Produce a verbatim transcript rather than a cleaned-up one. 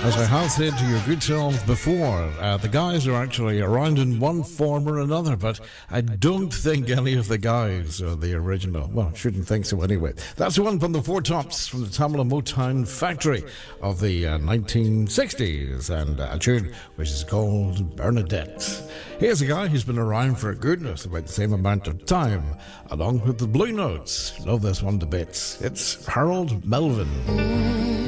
As I have said to your good self before, uh, the guys are actually around in one form or another, but I don't think any of the guys are the original. Well, I shouldn't think so anyway. That's the one from the Four Tops from the Tamla Motown factory of the uh, nineteen sixties, and uh, a tune which is called Bernadette. Here's a guy who's been around for goodness about the same amount of time, along with the Blue Notes. Love this one to bits. It's Harold Melvin.